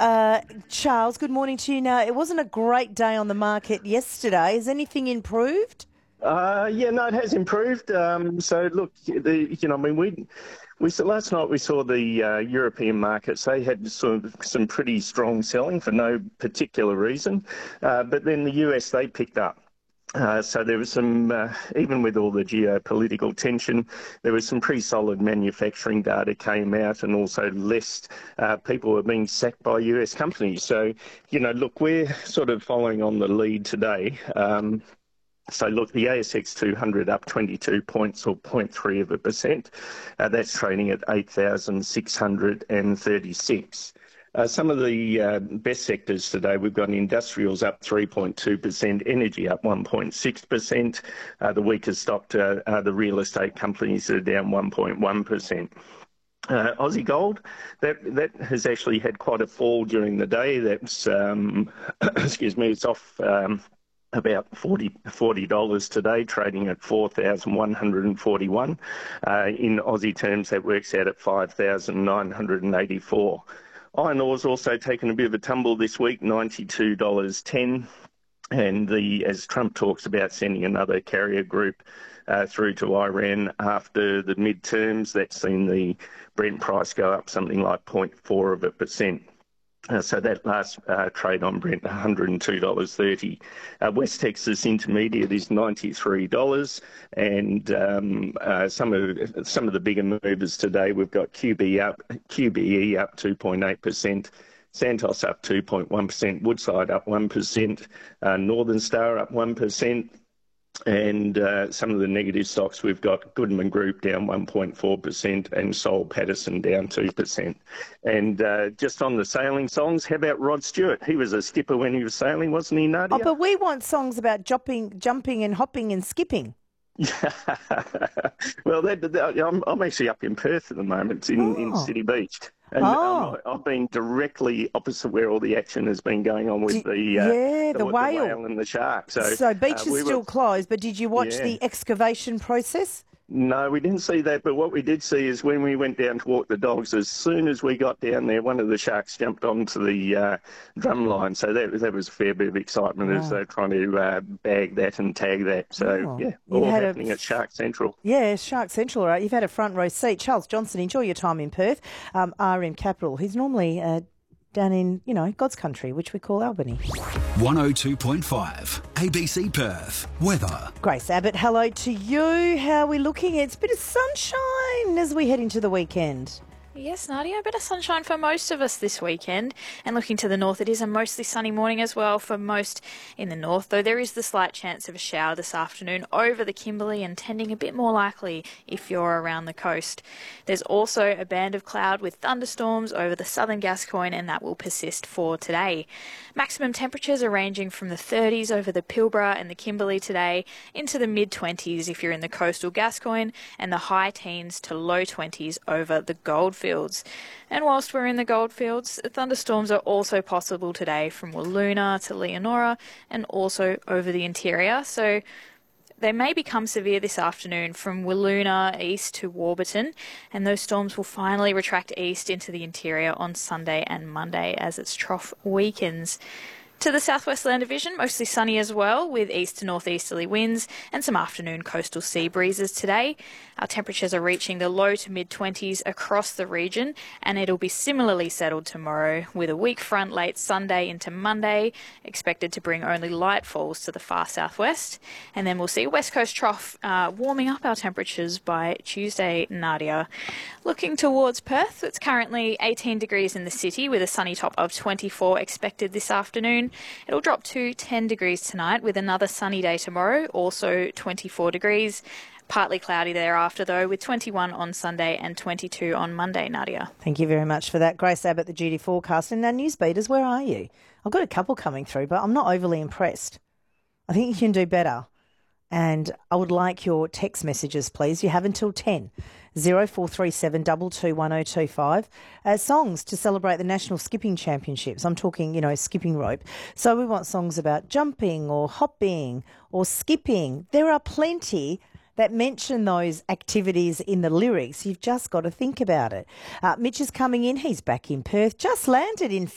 Charles, good morning to you. Now, it wasn't a great day on the market yesterday. Has anything improved? No, it has improved. So look, last night we saw the European markets. They had some pretty strong selling for no particular reason, but then the US, they picked up. So there was some, even with all the geopolitical tension, there was some pretty solid manufacturing data came out, and also less people were being sacked by US companies. So, look, we're sort of following on the lead today. So look, the ASX 200 up 22 points or 0.3%. That's trading at 8,636. Some of the best sectors today, we've got industrials up 3.2%, energy up 1.6%. The weakest stock are the real estate companies that are down 1.1%. Aussie gold, that has actually had quite a fall during the day. That's, it's off about $40 today, trading at 4,141. In Aussie terms, that works out at 5,984. Iron ore's also taken a bit of a tumble this week, $92.10. And as Trump talks about sending another carrier group through to Iran after the midterms, that's seen the Brent price go up something like 0.4%. So that last trade on Brent, $102.30. West Texas Intermediate is $93, and some of the bigger movers today, we've got QBE up 2.8%. Santos up 2.1%, Woodside up 1%, Northern Star up 1%, and some of the negative stocks, we've got Goodman Group down 1.4% and Soul Pattinson down 2%. And just on the sailing songs, how about Rod Stewart? He was a skipper when he was sailing, wasn't he, Nadia? Oh, but we want songs about jumping and hopping and skipping. Well, I'm actually up in Perth at the moment, in City Beach. And I've been directly opposite where all the action has been going on with the whale and the shark. So beach is still closed, but did you watch the excavation process? No, we didn't see that, but what we did see is when we went down to walk the dogs, as soon as we got down there, one of the sharks jumped onto the drum line. So that was a fair bit of excitement as they're trying to bag that and tag that. So, all happening at Shark Central. Yeah, Shark Central, right. You've had a front row seat. Charles Johnson, enjoy your time in Perth. RM Capital, he's normally down in, God's country, which we call Albany. 102.5 ABC Perth. Weather. Grace Abbott, hello to you. How are we looking? It's a bit of sunshine as we head into the weekend. Yes, Nadia, a bit of sunshine for most of us this weekend. And looking to the north, it is a mostly sunny morning as well for most in the north, though there is the slight chance of a shower this afternoon over the Kimberley and tending a bit more likely if you're around the coast. There's also a band of cloud with thunderstorms over the southern Gascoyne, and that will persist for today. Maximum temperatures are ranging from the 30s over the Pilbara and the Kimberley today into the mid-20s if you're in the coastal Gascoyne, and the high teens to low 20s over the Goldfields. And whilst we're in the Goldfields, thunderstorms are also possible today from Wiluna to Leonora and also over the interior. So they may become severe this afternoon from Wiluna east to Warburton, and those storms will finally retract east into the interior on Sunday and Monday as its trough weakens. To the southwest land division, mostly sunny as well, with east to northeasterly winds and some afternoon coastal sea breezes today. Our temperatures are reaching the low to mid-20s across the region, and it'll be similarly settled tomorrow, with a weak front late Sunday into Monday, expected to bring only light falls to the far southwest. And then we'll see a west coast trough warming up our temperatures by Tuesday, Nadia. Looking towards Perth, it's currently 18 degrees in the city, with a sunny top of 24 expected this afternoon. It'll drop to 10 degrees tonight with another sunny day tomorrow, also 24 degrees. Partly cloudy thereafter, though, with 21 on Sunday and 22 on Monday, Nadia. Thank you very much for that. Grace Abbott, the duty forecast. And now, Newsbeaters, where are you? I've got a couple coming through, but I'm not overly impressed. I think you can do better. And I would like your text messages, please. You have until 10. 0437 22 1025. Songs to celebrate the National Skipping Championships. I'm talking, skipping rope. So we want songs about jumping or hopping or skipping. There are plenty that mention those activities in the lyrics. You've just got to think about it. Mitch is coming in. He's back in Perth. Just landed, in